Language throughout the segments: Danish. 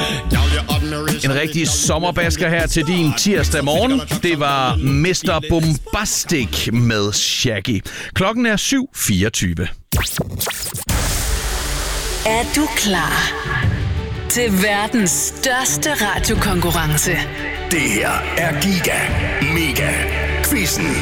En rigtig sommerbasker her til din tirsdag morgen. Det var Mr. Bombastic med Shaggy. Klokken er 7:24. Er du klar til verdens største radiokonkurrence? Det her er Giga Mega Quizzen.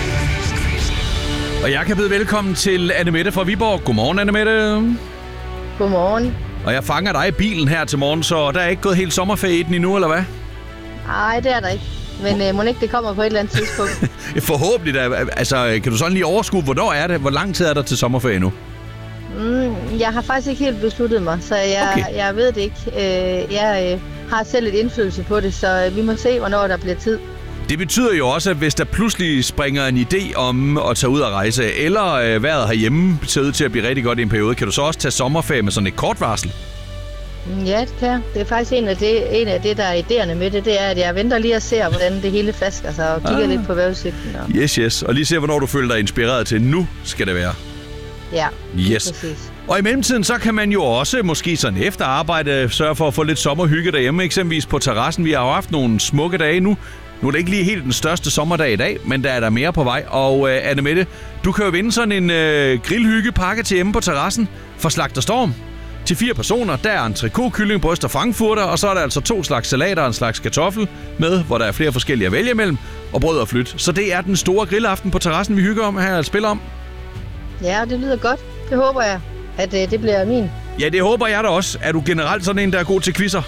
Og jeg kan byde velkommen til Annemette fra Viborg. Godmorgen, Annemette. Godmorgen. Og jeg fanger dig i bilen her til morgen, så der er ikke gået helt sommerferie i den endnu, eller hvad? Nej, det er der ikke. Men må ikke det kommer på et eller andet tidspunkt? Forhåbentlig da. Altså, kan du sådan lige overskue, hvornår er det? Hvor lang tid er der til sommerferie nu? Jeg har faktisk ikke helt besluttet mig, så jeg ved det ikke. Jeg har selv lidt indflydelse på det, så vi må se, hvornår der bliver tid. Det betyder jo også, at hvis der pludselig springer en idé om at tage ud og rejse, eller vejret herhjemme ser ud til at blive rigtig godt i en periode, kan du så også tage sommerferie med sådan et kort varsel? Ja, det kan. Det er faktisk en af det, der er idéerne med det, er, at jeg venter lige og ser, hvordan det hele flasker sig, og kigger lidt på vejrudsigten. Yes. Og lige ser, hvornår du føler dig inspireret til. Nu skal det være. Ja, yes. Præcis. Og i mellemtiden, så kan man jo også, måske sådan efter arbejde, sørge for at få lidt sommerhygge derhjemme, eksempelvis på terrassen. Vi har jo haft nogle smukke dage nu. Nu er det ikke lige helt den største sommerdag i dag, men der er der mere på vej. Og Annemette, du kan jo vinde sådan en grillhyggepakke til hjemme på terrassen fra Slagter Storm. Til 4 personer, der er entrecôte, kylling, bryst og frankfurter, og så er der altså 2 slags salater og en slags kartoffel med, hvor der er flere forskellige at vælge imellem, og brød og flyt. Så det er den store grillaften på terrassen, vi hygger om her og spiller om. Ja, det lyder godt. Det håber jeg, at det bliver min. Ja, det håber jeg da også. Er du generelt sådan en, der er god til quizzer?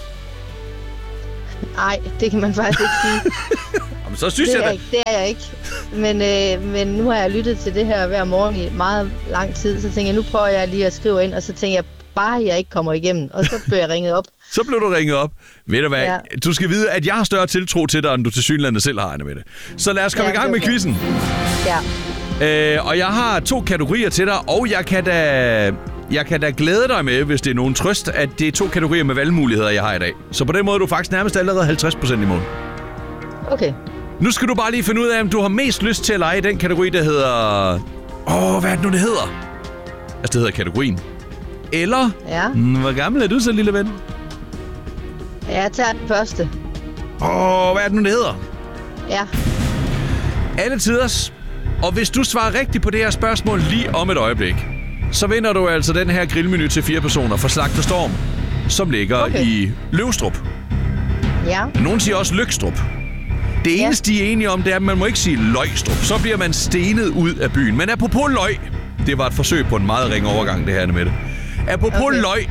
Nej, det kan man faktisk ikke sige. Jamen, så synes jeg da. Det er jeg ikke. Men nu har jeg lyttet til det her hver morgen i meget lang tid, så tænker jeg, nu prøver jeg lige at skrive ind, og så tænker jeg, bare jeg ikke kommer igennem, og så bliver jeg ringet op. Så blev du ringet op. Ved du hvad? Ja. Du skal vide, at jeg har større tiltro til dig, end du tilsyneladende selv har, Annemette. Så lad os komme i gang med quizzen. Ja. Og jeg har 2 kategorier til dig, og jeg kan da glæde dig med, hvis det er nogen trøst, at det er 2 kategorier med valgmuligheder, jeg har i dag. Så på den måde er du faktisk nærmest allerede 50% i mål. Okay. Nu skal du bare lige finde ud af, om du har mest lyst til at lege i den kategori, der hedder... hvad er det nu, det hedder? Altså, det hedder kategorien. Eller... Ja. Hvor gammel er du så, lille ven? Jeg tager den første. Hvad er det nu, det hedder? Ja. Alle tiders. Og hvis du svarer rigtigt på det her spørgsmål lige om et øjeblik, så vinder du altså den her grillmenu til 4 personer fra Slagter Storm, som ligger i Løvstrup. Ja. Nogen siger også Løgstrup. Det eneste, de er enige om, det er, at man må ikke sige Løgstrup. Så bliver man stenet ud af byen. Men apropos løg, det var et forsøg på en meget ringe overgang, det her med det. Apropos løg.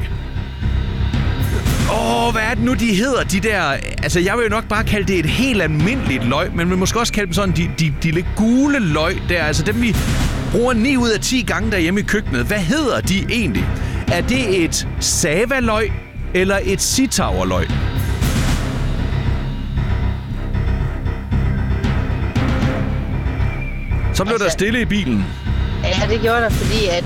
Hvad er det nu, de hedder, de der... Altså, jeg vil jo nok bare kalde det et helt almindeligt løg, men man måske også kalde dem sådan de lidt gule løg der. Altså, dem vi bruger 9 ud af 10 gange derhjemme i køkkenet. Hvad hedder de egentlig? Er det et savaløg eller et sitauerløg? Så blev der stille i bilen. Ja, det gjorde der, fordi at...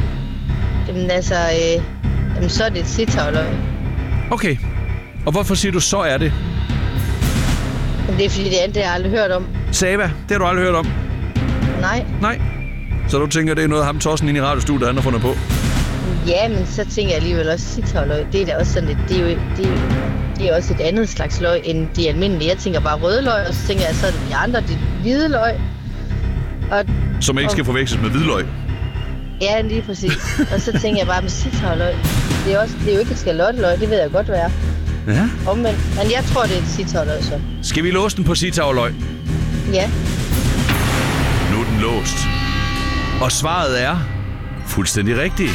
så er det et sitauerløg. Okay. Og hvorfor siger du, så er det? Det er fordi, det andet, det har jeg aldrig hørt om. Sava, det har du aldrig hørt om? Nej. Så du tænker, det er noget, ham Torsten inde i radiostudiet, han har fundet på? Ja, men så tænker jeg alligevel også sitauerløg. Det er da også sådan lidt... Det er også et andet slags løg, end de almindelige. Jeg tænker bare rødløg, og så tænker jeg, så er det de andre, de hvide løg. Som ikke skal forveksles med hvidløg? Ja, lige præcis. Og så tænker jeg bare med sitauerløg. Det er jo ikke et skalotteløg, det ved jeg godt være. Ja. Men jeg tror, det er et sitauerløg så. Skal vi låse den på sitauerløg? Ja. Nu er den låst. Og svaret er fuldstændig rigtigt.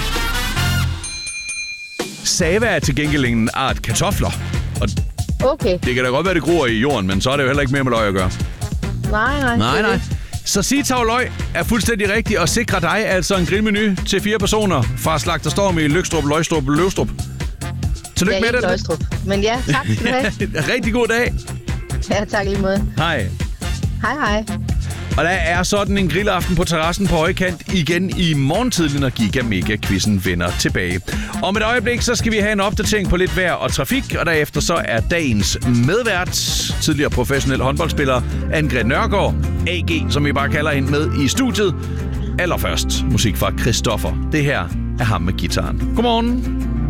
Sava er til gengæld en art kartofler. Og okay. Det kan da godt være, det gror i jorden, men så er det jo heller ikke mere med løg at gøre. Nej. Så sitauerløg er fuldstændig rigtigt og sikrer dig altså en grillmenu til 4 personer fra Slagter Storm i Løgstrup, Løgstrup, Løvstrup. Tillykke med det. Løgstrup. Men ja, tak skal du have. Rigtig god dag. Ja, tak lige måde. Hej. Hej. Og der er sådan en grillaften på terrassen på højkant igen i morgentidlig, når Giga Mega Quizzen vender tilbage. Om et øjeblik, så skal vi have en opdatering på lidt vejr og trafik, og derefter så er dagens medvært, tidligere professionel håndboldspiller Anne-Grethe Nørgaard, AG, som vi bare kalder hende, med i studiet. Allerførst musik fra Christoffer. Det her er ham med guitaren. Godmorgen.